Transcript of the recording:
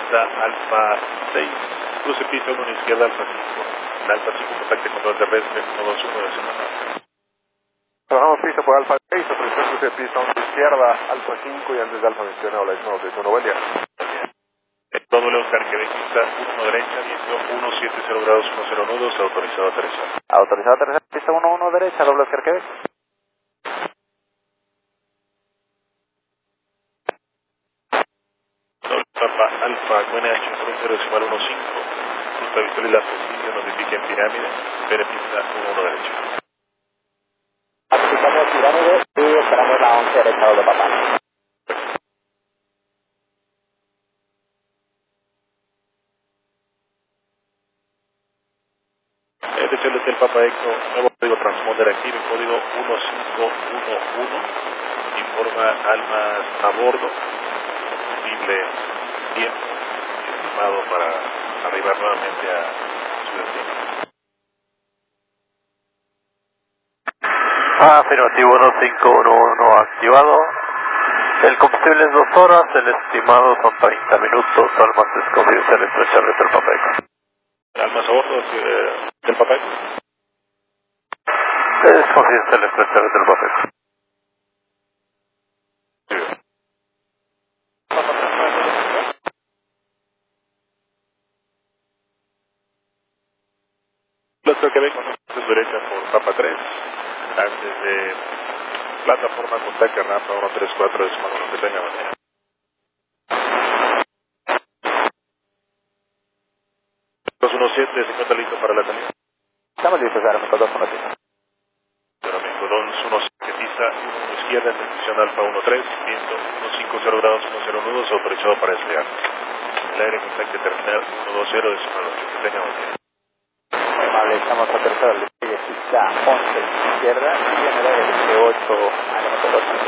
pista Alfa 6, cruce pista 1 a la izquierda, Alfa 5. En Alfa 5, contacte control terrestre 121 de semana. Trabajamos pista por Alfa 6, autorización cruce pista 1 a la izquierda, Alfa 5 y antes de Alfa mencionado la misma autorización. Buen día. Doble Oscar Quebec, pista 1 derecha, viento 170 grados 10 nudos, autorizado a aterrizar. Autorizado a aterrizar, pista 1 derecha, doble Oscar Quebec. Doble Papa Alfa, QNH, frontera decimal 15, ruta visual y la posición notifica en pirámide, espera pista 1 derecha. Aplicamos pirámide y esperamos la 11 derecha, doble Papa. Detección del Papa Eco, nuevo código transponder activo, código 1511, informa almas a bordo, posible tiempo estimado para arribar nuevamente a su destino. Afirmativo 1511 activado. El combustible es 2 horas, el estimado son 30 minutos, almas escondidas en estrechable del Papa Eco. Almas a bordo del Papa Eco. Es confidencial estrechable del Papa Eco. Nuestro Quebec con derecha por Papa 3, antes de plataforma contacte rampa 134 de semana, que tenga manera. 217, 50 listo para la salida. Estamos listos, aeroméxico 217. Aeroméxico 217, pista 1 izquierda, en dirección Alfa 13, viento 150 grados 10 nudos, autorizado para despegar. El aire contacte terminal 120 de semana, que tenga manera. Vale, estamos aterrizados, le sigue pista 11 izquierda y en el aire 18 aeroméxico 217.